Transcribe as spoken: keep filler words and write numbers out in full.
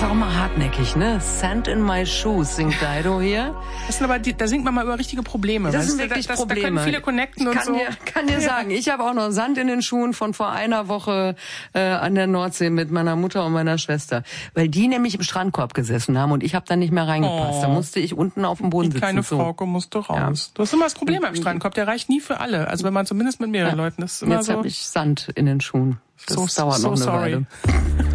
ist auch immer hartnäckig, ne? Sand in my shoes, singt Dido hier. Das sind aber die, da singt man mal über richtige Probleme. Das sind weißt wirklich du? das, Probleme. Da können viele connecten ich und so. Dir, kann dir sagen, ich habe auch noch Sand in den Schuhen von vor einer Woche äh, an der Nordsee mit meiner Mutter und meiner Schwester. Weil die nämlich im Strandkorb gesessen haben und ich habe da nicht mehr reingepasst. Oh. Da musste ich unten auf dem Boden die sitzen. Kleine so. Frauke musste raus. Ja. Du hast immer das Problem beim Strandkorb, der reicht nie für alle. Also wenn man zumindest mit mehreren ja. Leuten ist. Immer Jetzt so habe ich Sand in den Schuhen. Das so, dauert so noch eine sorry. Weile.